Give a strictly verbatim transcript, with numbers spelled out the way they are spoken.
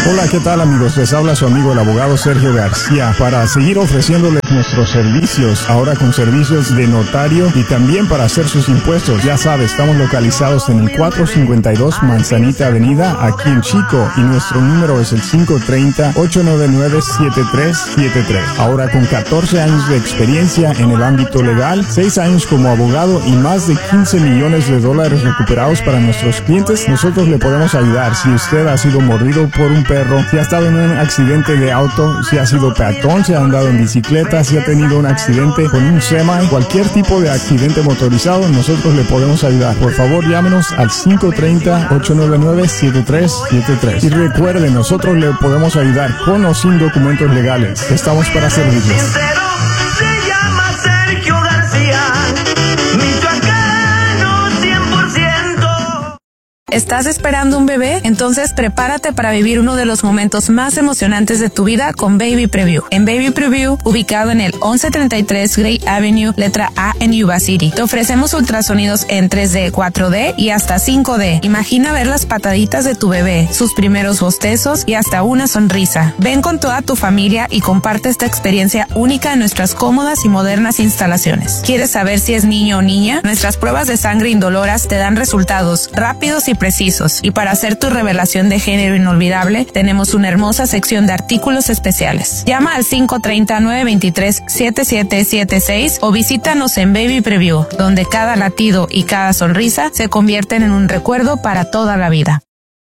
Hola, ¿qué tal amigos? Les habla su amigo el abogado Sergio García para seguir ofreciéndoles nuestros servicios, ahora con servicios de notario y también para hacer sus impuestos. Ya sabe, estamos localizados en el cuatrocientos cincuenta y dos Manzanita Avenida, aquí en Chico, y nuestro número es el cinco tres cero, ocho nueve nueve, siete tres siete tres. Ahora con catorce años de experiencia en el ámbito legal, seis años como abogado y más de quince millones de dólares recuperados para nuestros clientes, nosotros le podemos ayudar. Si usted ha sido mordido por un perro, si ha estado en un accidente de auto, si ha sido peatón, si ha andado en bicicleta, si ha tenido un accidente con un semi, cualquier tipo de accidente motorizado, nosotros le podemos ayudar. Por favor, llámenos al cinco tres cero, ocho nueve nueve, siete tres siete tres. Y recuerde, nosotros le podemos ayudar con o sin documentos legales. Estamos para servirles. Se llama Sergio García, michoacano cien por ciento. ¿Estás esperando un bebé? Entonces prepárate para vivir uno de los momentos más emocionantes de tu vida con Baby Preview. En Baby Preview, ubicado en el once treinta y tres Gray Avenue, letra A en Yuba City, te ofrecemos ultrasonidos en tres D, cuatro D y hasta cinco D. Imagina ver las pataditas de tu bebé, sus primeros bostezos y hasta una sonrisa. Ven con toda tu familia y comparte esta experiencia única en nuestras cómodas y modernas instalaciones. ¿Quieres saber si es niño o niña? Nuestras pruebas de sangre indoloras te dan resultados rápidos y precisos, y para hacer tu revelación de género inolvidable tenemos una hermosa sección de artículos especiales. Llama al cinco tres cero, nueve dos tres, siete siete siete seis o visítanos en Baby Preview, donde cada latido y cada sonrisa se convierten en un recuerdo para toda la vida.